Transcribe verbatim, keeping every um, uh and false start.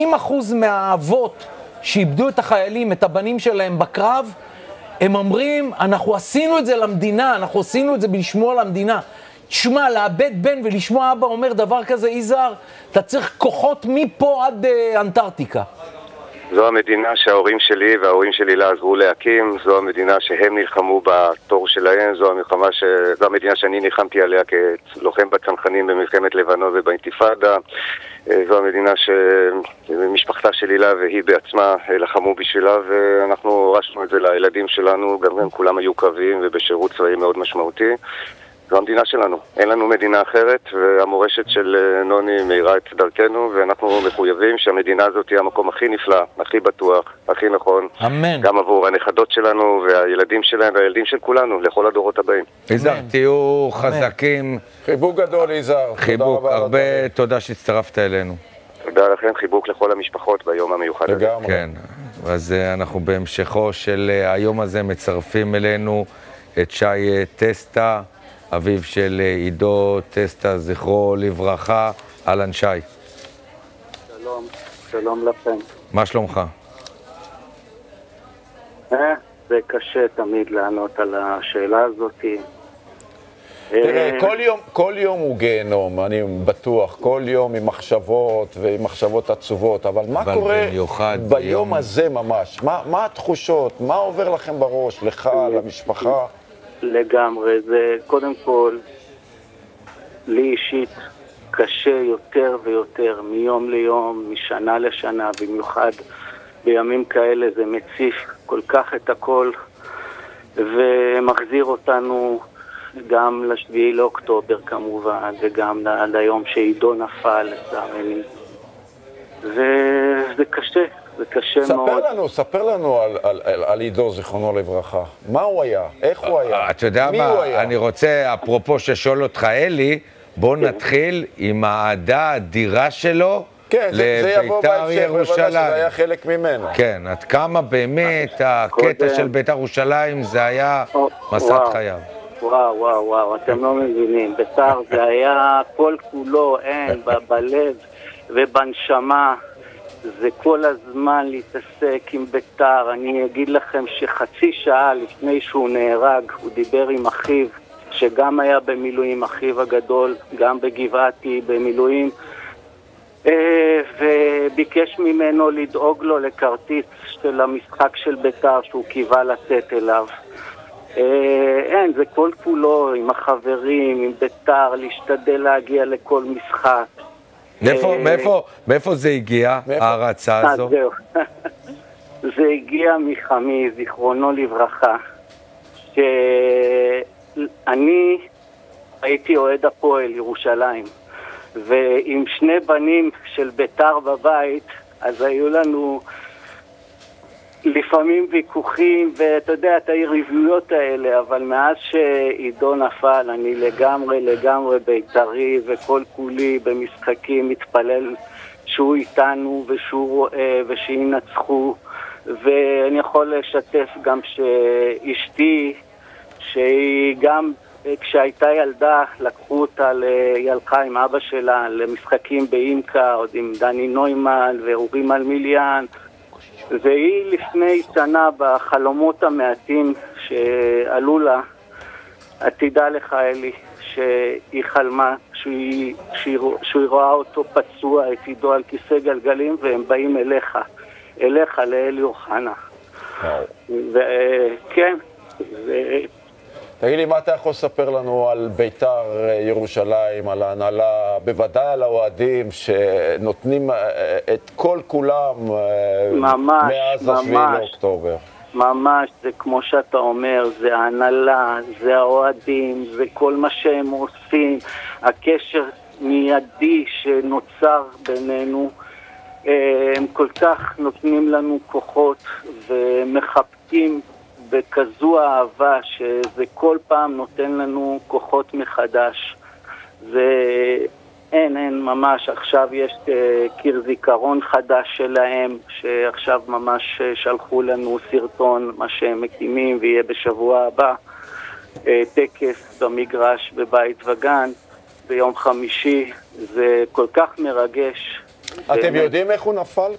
אחוז מהאבות שאיבדו את החיילים, את הבנים שלהם בקרב, הם אומרים, אנחנו עשינו את זה למדינה, אנחנו עשינו את זה בלשמוע למדינה. תשמע, לאבד בן ולשמוע אבא אומר דבר כזה, יזהר, אתה צריך כוחות מפה עד אה, אנטארקטיקה. זו המדינה שההורים שלי וההורים שלי לה עזרו להקים, זו המדינה שהם נלחמו בתור שלהם, זו המלחמה ש... זו המדינה שאני נלחמתי עליה כלוחם בצנחנים במלחמת לבנון ובאינתיפאדה, זו המדינה שמשפחתה שלי לה והיא בעצמה לחמו בשבילה, ואנחנו הורשנו את זה לילדים שלנו, גם הם כולם היו קרביים ובשירות צבאי מאוד משמעותי. זו המדינה שלנו, אין לנו מדינה אחרת, והמורשת של נוני מאירה את דרכנו, ואנחנו מחויבים שהמדינה הזאת תהיה המקום הכי נפלא, הכי בטוח, הכי נכון. אמן. גם עבור הנכדות שלנו והילדים שלהם והילדים של כולנו, לכל הדורות הבאים. יזהר, תהיו חזקים. חיבוק גדול, יזהר. חיבוק, הרבה תודה שהצטרפת אלינו. תודה לכם, חיבוק לכל המשפחות ביום המיוחד הזה. לגמרי. כן, אז אנחנו בהמשכו של היום הזה מצרפים אלינו את שי טסטה, אביו של עידו טסטה, זכרו לברכה. אהלן שי. שלום, שלום לכם. מה שלומך? אה, זה קשה תמיד לענות על השאלה הזאת. תראה, כל יום, כל יום הוא גיהנום, אני בטוח, כל יום עם מחשבות ועם מחשבות עצובות, אבל מה אבל קורה במיוחד ביום ביום... הזה ממש? מה, מה התחושות? מה עובר לכם בראש? לך, למשפחה? לגמרי, זה קודם כל, לי אישית קשה יותר ויותר, מיום ליום, משנה לשנה, במיוחד בימים כאלה זה מציף כל כך את הכל, ומחזיר אותנו גם לשביעי לאוקטובר כמובן, וגם ליום שעידו נפל, לצערני. וזה קשה. זה קשה ספר מאוד. לנו, ספר לנו על, על, על, על עידו, זיכרונו לברכה. מה הוא היה? איך הוא היה? אתה יודע מה, אני רוצה, אפרופו ששואל אותך אלי, בוא נתחיל עם האהדה האדירה שלו לבית"ר ירושלים. זה היה חלק ממנו. כן, עד כמה באמת הקטע של בית"ר ירושלים זה היה מסעת חייו. וואו, וואו, וואו, אתם לא מבינים. בית"ר זה היה כל כולו, אין, בלב ובנשמה. זה כל הזמן להתעסק עם בית"ר. אני אגיד לכם שחצי שעה לפני שהוא נהרג, הוא דיבר עם אחיו, שגם היה במילואים, אחיו הגדול, גם בגבעתי במילואים, וביקש ממנו לדאוג לו לכרטיס של המשחק של בית"ר שהוא קיווה לתת אליו. אין, זה כל כולו עם החברים, עם בית"ר, להשתדל להגיע לכל משחק. מאיפה, מאיפה, מאיפה זה הגיע, ההרצה הזו? זהו. זה הגיע מחמי, זיכרונו לברכה, שאני הייתי אוהד הפועל ירושלים, ועם שני בנים של בית"ר בבית, אז היו לנו לפעמים ויכוחים, ואתה יודע, את היריבויות האלה, אבל מאז שעידו נפל, אני לגמרי, לגמרי בית"רי, וכל כולי במשחקים מתפלל שהוא איתנו, ושהוא רואה, ושינצחו, ואני יכול לשתף גם שאשתי, שהיא גם, כשהייתה ילדה, לקחו אותה, היא הלכה עם אבא שלה למשחקים באימקה, עוד עם דני נוימן ואורי מלמיליאן, והיא לפני שנה בחלומות המעטים שעלו לה, עתידה לך אלי, שהיא חלמה שהיא, שהיא, שהיא רואה אותו פצוע, את עידו על כיסא גלגלים, והם באים אליך, אליך לאלי אוחנה. וכן, ו... תגיד לי, מה אתה יכול לספר לנו על בית"ר ירושלים, על ההנהלה, בוודאי על האוהדים שנותנים את כל כולם ממש, מאז השביעי לאוקטובר? ממש, זה כמו שאתה אומר, זה ההנהלה, זה האוהדים, זה כל מה שהם עושים, הקשר מיידי שנוצר בינינו, הם כל כך נותנים לנו כוחות ומחבקים בכזו אהבה שזה כל פעם נותן לנו כוחות מחדש. זה אין, אין ממש, עכשיו יש קיר זיכרון חדש שלהם, שעכשיו ממש שלחו לנו סרטון, מה שהם מקימים, ויהיה בשבוע הבא טקס במגרש בבית וגן ביום חמישי. זה כל כך מרגש. אתם יודעים איך הוא נפל?